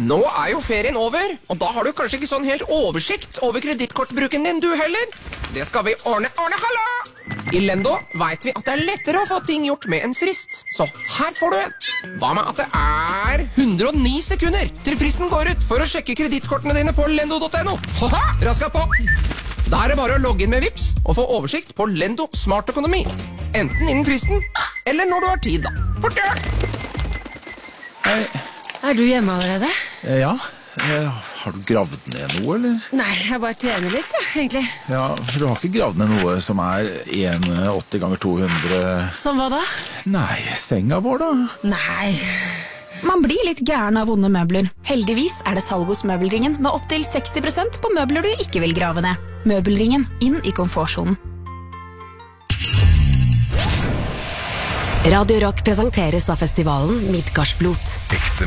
Nå jo ferien over, og da har du kanskje ikke sånn helt oversikt over kredittkortbruken din, du heller. Det skal vi ordne, hallo! I Lendo vet vi at det lettere å få ting gjort med en frist. Så her får du en. Hva med at det 109 sekunder til fristen går ut for å sjekke kredittkortene dine på lendo.no? Haha, raska på! Da det bare å logge inn med Vipps og få oversikt på Lendo Smart Økonomi. Enten innen fristen, eller når du har tid, da. Fort gjør! Hei. Du hjemme allerede? Ja. Har du gravd ned noe, eller? Nei, jeg bare trener litt, egentlig. Ja, for du har ikke gravd ned noe som 1,80 ganger 200... Som hva da? Nei, senga vår da. Nei. Man blir litt gæren av vonde møbler. Heldigvis det salg hos Møbelringen med opp til 60% på møbler du ikke vil grave ned. Møbelringen, inn i komfortzonen. Radio Rock presenteres av festivalen Midgardsblot. Ekte